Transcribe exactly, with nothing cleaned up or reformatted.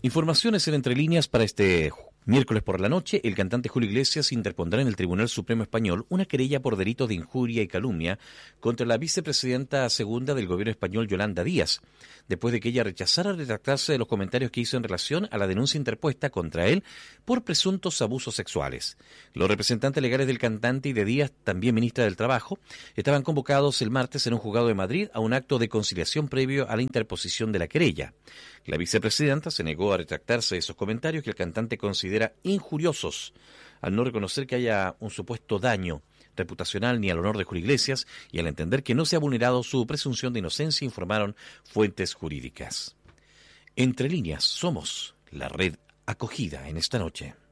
Informaciones en Entre Líneas para este miércoles por la noche. El cantante Julio Iglesias interpondrá en el Tribunal Supremo Español una querella por delitos de injuria y calumnia contra la vicepresidenta segunda del gobierno español, Yolanda Díaz, después de que ella rechazara retractarse de los comentarios que hizo en relación a la denuncia interpuesta contra él por presuntos abusos sexuales. Los representantes legales del cantante y de Díaz, también ministra del Trabajo, estaban convocados el martes en un juzgado de Madrid a un acto de conciliación previo a la interposición de la querella. La vicepresidenta se negó a retractarse de esos comentarios que el cantante considera injuriosos, al no reconocer que haya un supuesto daño reputacional ni al honor de Julio Iglesias y al entender que no se ha vulnerado su presunción de inocencia, informaron fuentes jurídicas. Entre Líneas, somos la red acogida en esta noche.